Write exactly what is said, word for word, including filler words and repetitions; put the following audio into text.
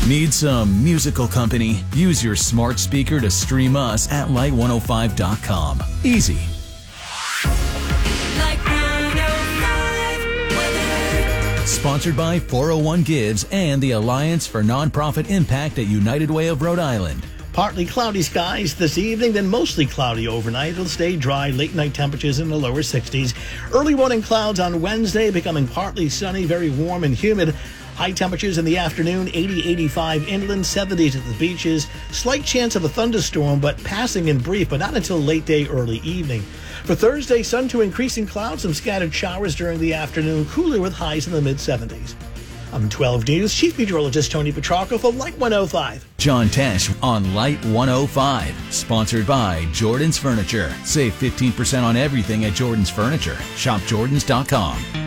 Need some musical company? Use your smart speaker to stream us at light one oh five dot com. Easy. Sponsored by four oh one Gives and the Alliance for Nonprofit Impact at United Way of Rhode Island. Partly cloudy skies this evening, then mostly cloudy overnight. It'll stay dry, late night temperatures in the lower sixties. Early morning clouds on Wednesday, becoming partly sunny, very warm and humid. High temperatures in the afternoon, eighty, eighty-five inland, seventies at the beaches. Slight chance of a thunderstorm, but passing in brief, but not until late day, early evening. For Thursday, sun to increasing clouds, some scattered showers during the afternoon, cooler with highs in the mid-seventies. I'm twelve News Chief Meteorologist Tony Petrarca for Light one oh five. John Tesh on Light one oh five. Sponsored by Jordan's Furniture. Save fifteen percent on everything at Jordan's Furniture. Shop Jordans dot com.